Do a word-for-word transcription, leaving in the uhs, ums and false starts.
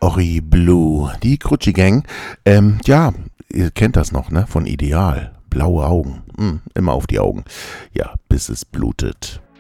Ori Blue, die Krutschi Gang. Ähm, ja, ihr kennt das noch, ne? Von Ideal. Blaue Augen. Hm, immer auf die Augen. Ja, bis es blutet.